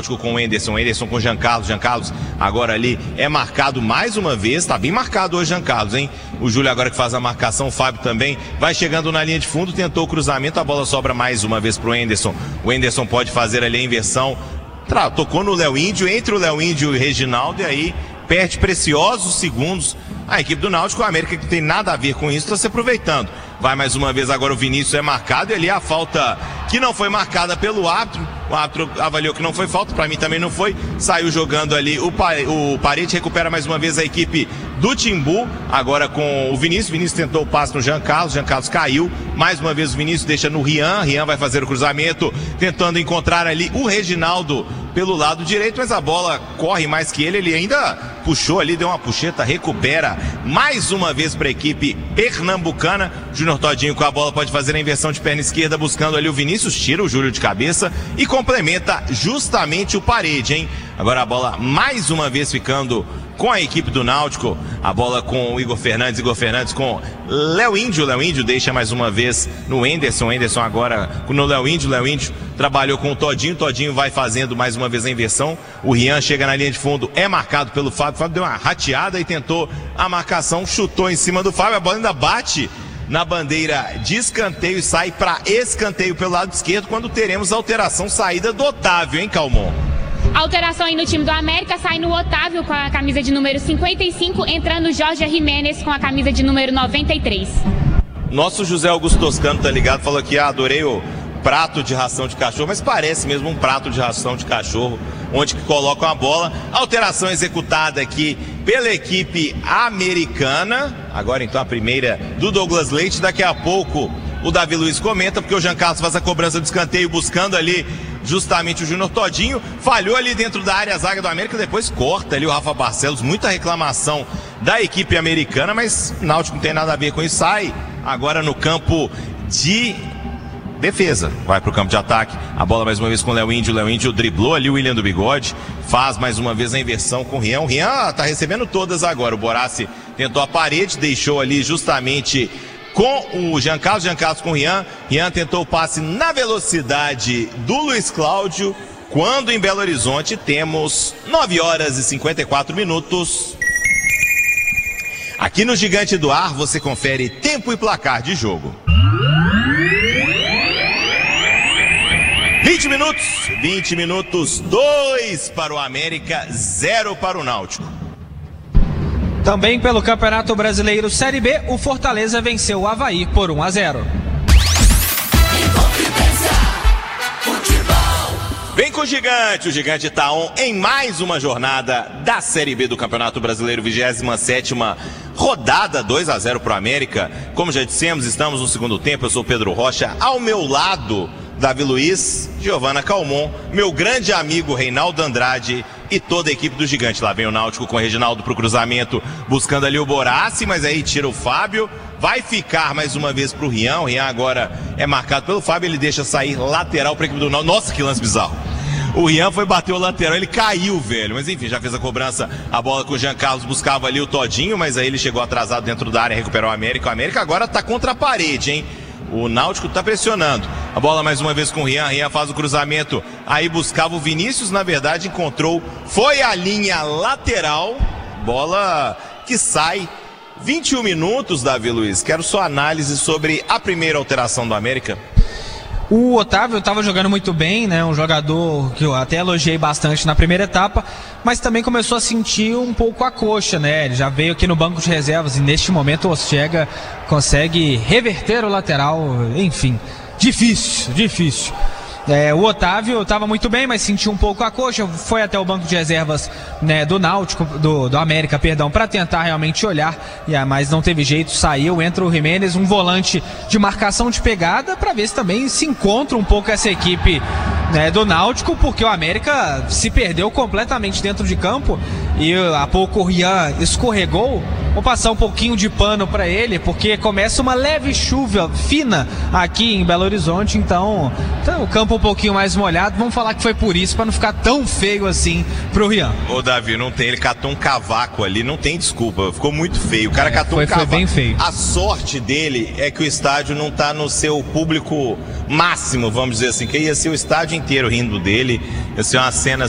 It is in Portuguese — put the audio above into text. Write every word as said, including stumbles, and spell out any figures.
Náutico com o Enderson, Enderson com o Jean Carlos, Jean Carlos agora ali é marcado mais uma vez, tá bem marcado hoje Jean Carlos, hein? O Júlio agora que faz a marcação, o Fábio também vai chegando na linha de fundo, tentou o cruzamento, a bola sobra mais uma vez pro Enderson, o Enderson pode fazer ali a inversão, Tra, tocou no Léo Índio, entre o Léo Índio e o Reginaldo, e aí perde preciosos segundos a equipe do Náutico, a América que tem nada a ver com isso, está se aproveitando. Vai mais uma vez agora o Vinícius, é marcado, e ali a falta que não foi marcada pelo árbitro, o árbitro avaliou que não foi falta, para mim também não foi, saiu jogando ali o, o Parede, recupera mais uma vez a equipe do Timbu, agora com o Vinícius, Vinícius tentou o passe no Jean Carlos, Jean Carlos caiu, mais uma vez o Vinícius deixa no Rian, Rian vai fazer o cruzamento, tentando encontrar ali o Reginaldo pelo lado direito, mas a bola corre mais que ele, ele ainda puxou ali, deu uma puxeta, recupera mais uma vez para a equipe pernambucana. Júnior Todinho com a bola pode fazer a inversão de perna esquerda, buscando ali o Vinícius, tira o Júlio de cabeça e complementa justamente o Parede, hein? Agora a bola mais uma vez ficando com a equipe do Náutico, a bola com o Igor Fernandes, Igor Fernandes com Léo Índio, Léo Índio deixa mais uma vez no Enderson, Enderson agora com o Léo Índio, Léo Índio trabalhou com o Todinho, Todinho vai fazendo mais uma vez a inversão, o Rian chega na linha de fundo, é marcado pelo Fábio, Fábio deu uma rateada e tentou a marcação, chutou em cima do Fábio, a bola ainda bate na bandeira de escanteio e sai para escanteio pelo lado esquerdo, quando teremos a alteração, saída do Otávio, hein, Calmon? Alteração aí no time do América, sai no Otávio com a camisa de número cinquenta e cinco, entrando o Jorge Jimenez com a camisa de número noventa e três. Nosso José Augusto Toscano, tá ligado, falou que ah, adorei o prato de ração de cachorro, mas parece mesmo um prato de ração de cachorro, onde que colocam a bola. Alteração executada aqui pela equipe americana, agora então a primeira do Douglas Leite, daqui a pouco o Davi Luiz comenta, porque o Jean Carlos faz a cobrança de escanteio, buscando ali justamente o Júnior Todinho, falhou ali dentro da área a zaga do América, depois corta ali o Rafa Barcelos, muita reclamação da equipe americana, mas o Náutico não tem nada a ver com isso, sai agora no campo de defesa, vai pro campo de ataque, a bola mais uma vez com o Léo Índio, o Léo Índio driblou ali o William do Bigode, faz mais uma vez a inversão com o Rian, o Rian tá recebendo todas agora, o Borassi tentou a parede, deixou ali justamente com o Jean Carlos, Jean Carlos com o Rian, Rian tentou o passe na velocidade do Luiz Cláudio, quando em Belo Horizonte temos nove horas e cinquenta e quatro minutos. Aqui no Gigante do Ar você confere tempo e placar de jogo. vinte minutos, vinte minutos, dois para o América, zero para o Náutico. Também pelo Campeonato Brasileiro Série B, o Fortaleza venceu o Avaí por um a zero. Vem com o Gigante, o Gigante tá on em mais uma jornada da Série B do Campeonato Brasileiro, vigésima sétima rodada, dois a zero para o América. Como já dissemos, estamos no segundo tempo, eu sou o Pedro Rocha, ao meu lado Davi Luiz, Giovana Calmon, meu grande amigo Reinaldo Andrade e toda a equipe do Gigante. Lá vem o Náutico com o Reginaldo pro cruzamento, buscando ali o Borassi, mas aí tira o Fábio, vai ficar mais uma vez pro Rian, o Rian agora é marcado pelo Fábio, ele deixa sair lateral pra equipe do Náutico. Nossa, que lance bizarro. O Rian foi bater o lateral, ele caiu, velho, mas enfim, já fez a cobrança, a bola com o Jean Carlos, buscava ali o Todinho, mas aí ele chegou atrasado dentro da área, recuperou o América, o América agora tá contra a parede, hein? O Náutico tá pressionando. A bola mais uma vez com o Rian. Rian faz o cruzamento. Aí buscava o Vinícius. Na verdade, encontrou. Foi a linha lateral. Bola que sai. vinte e um minutos, Davi Luiz. Quero sua análise sobre a primeira alteração do América. O Otávio estava jogando muito bem, né? Um jogador que eu até elogiei bastante na primeira etapa, mas também começou a sentir um pouco a coxa, né? Ele já veio aqui no banco de reservas e neste momento o Ortega consegue reverter o lateral, enfim, difícil, difícil. É, o Otávio estava muito bem, mas sentiu um pouco a coxa, foi até o banco de reservas, né, do Náutico, do, do América, perdão, para tentar realmente olhar, e, mas não teve jeito, saiu, entra o Jimenez, um volante de marcação de pegada, para ver se também se encontra um pouco essa equipe, né, do Náutico, porque o América se perdeu completamente dentro de campo, e há pouco o Rian escorregou. Vou passar um pouquinho de pano para ele, porque começa uma leve chuva fina aqui em Belo Horizonte, então, então o campo um pouquinho mais molhado. Vamos falar que foi por isso, para não ficar tão feio assim pro Rian. Ô Davi, não tem, ele catou um cavaco ali, não tem desculpa, ficou muito feio. O cara é, catou foi, um cavaco. Foi bem feio. A sorte dele é que o estádio não tá no seu público máximo, vamos dizer assim, que ia ser o estádio inteiro rindo dele, ia ser uma cena